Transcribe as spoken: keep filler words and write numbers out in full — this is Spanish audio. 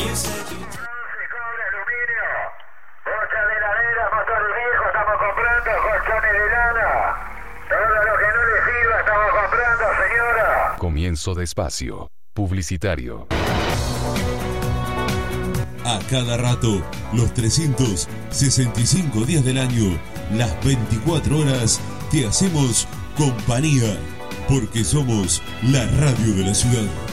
cobre, aluminio, bocha de heladera, motor viejo, estamos comprando colchones de lana. Todo lo que no le sirva estamos comprando, señora. Comienzo de espacio publicitario. A cada rato, los trescientos sesenta y cinco días del año, las veinticuatro horas, te hacemos compañía, porque somos la radio de la ciudad.